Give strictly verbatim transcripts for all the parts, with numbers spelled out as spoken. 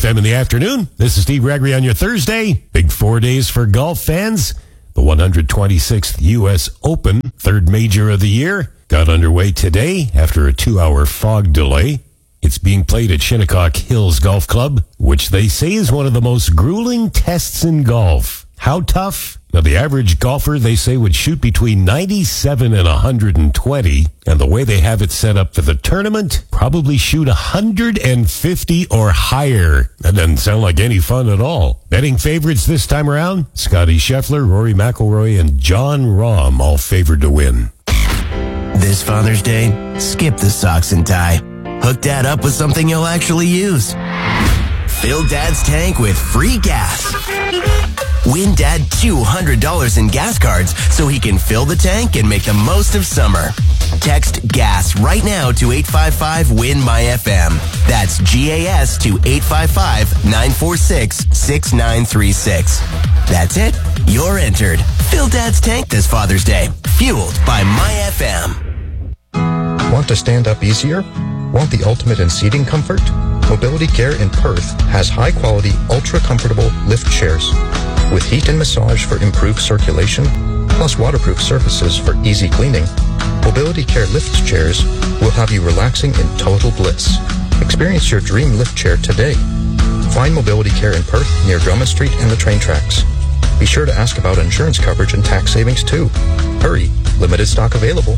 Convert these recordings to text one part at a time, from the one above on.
time in the afternoon. This is Steve Gregory on your Thursday. Big four days for golf fans. The one hundred twenty-sixth U S Open, third major of the year, got underway today after a two-hour fog delay. It's being played at Shinnecock Hills Golf Club, which they say is one of the most grueling tests in golf. How tough? Now, the average golfer, they say, would shoot between ninety-seven and one hundred twenty, and the way they have it set up for the tournament, probably shoot one hundred fifty or higher. That doesn't sound like any fun at all. Betting favorites this time around, Scotty Scheffler, Rory McIlroy, and Jon Rahm all favored to win. This Father's Day, skip the socks and tie. Hook Dad up with something you'll actually use. Fill Dad's tank with free gas. Win Dad two hundred dollars in gas cards so he can fill the tank and make the most of summer. Text GAS right now to eight five five, W I N, M Y F M. That's G A S to eight five five, nine four six, six nine three six. That's it. You're entered. Fill Dad's tank this Father's Day. Fueled by My F M. Want to stand up easier? Want the ultimate in seating comfort? Mobility Care in Perth has high-quality, ultra-comfortable lift chairs with heat and massage for improved circulation, plus waterproof surfaces for easy cleaning. Mobility Care lift chairs will have you relaxing in total bliss. Experience your dream lift chair today. Find Mobility Care in Perth near Drummond Street and the train tracks. Be sure to ask about insurance coverage and tax savings too. Hurry, limited stock available.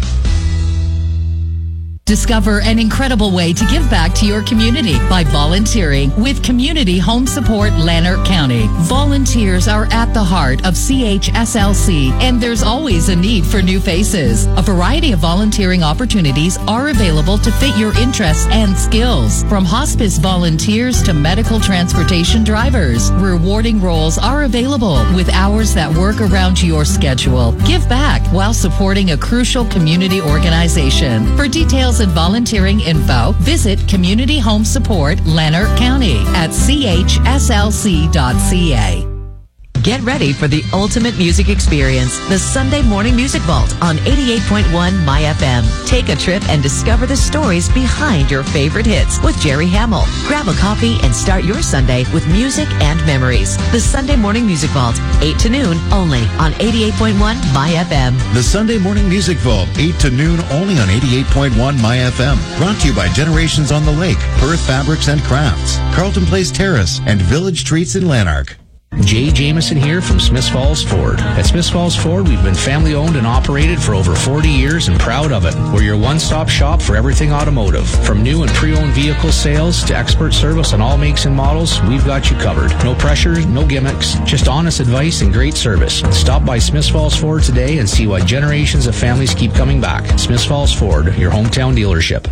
Discover an incredible way to give back to your community by volunteering with Community Home Support Lanark County. Volunteers are at the heart of C H S L C, and there's always a need for new faces. A variety of volunteering opportunities are available to fit your interests and skills, from hospice volunteers to medical transportation drivers. Rewarding roles are available with hours that work around your schedule. Give back while supporting a crucial community organization. For details and volunteering info, visit Community Home Support Lanark County at C H S L C dot C A. Get ready for the ultimate music experience, the Sunday Morning Music Vault on eighty-eight point one My F M. Take a trip and discover the stories behind your favorite hits with Jerry Hamill. Grab a coffee and start your Sunday with music and memories. The Sunday Morning Music Vault, eight to noon, only on eighty-eight point one My F M. The Sunday Morning Music Vault, eight to noon, only on eighty-eight point one My F M. Brought to you by Generations on the Lake, Perth Fabrics and Crafts, Carlton Place Terrace, and Village Treats in Lanark. Jay Jameson here from Smiths Falls Ford. At Smiths Falls Ford, we've been family owned and operated for over forty years and proud of it. We're your one-stop shop for everything automotive. From new and pre-owned vehicle sales to expert service on all makes and models, we've got you covered. No pressure, no gimmicks, just honest advice and great service. Stop by Smiths Falls Ford today and see why generations of families keep coming back. Smiths Falls Ford, your hometown dealership.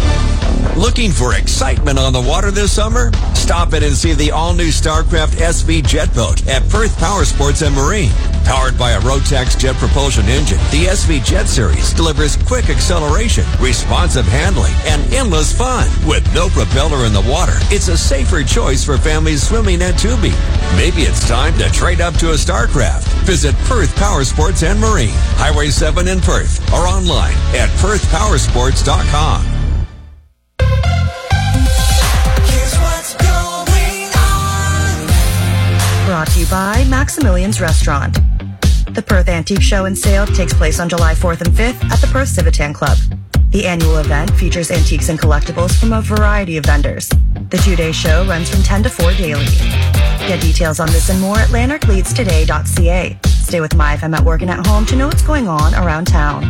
Looking for excitement on the water this summer? Stop in and see the all-new StarCraft S V jet boat at Perth Power Sports and Marine. Powered by a Rotax jet propulsion engine, the S V Jet Series delivers quick acceleration, responsive handling, and endless fun. With no propeller in the water, it's a safer choice for families swimming and tubing. Maybe it's time to trade up to a StarCraft. Visit Perth Power Sports and Marine, Highway seven in Perth, or online at perth power sports dot com. Brought to you by Maximilian's Restaurant. The Perth Antique Show and Sale takes place on July fourth and fifth at the Perth Civitan Club. The annual event features antiques and collectibles from a variety of vendors. The two-day show runs from ten to four daily. Get details on this and more at lanark leads today dot c a. Stay with My F M at work and at home to know what's going on around town.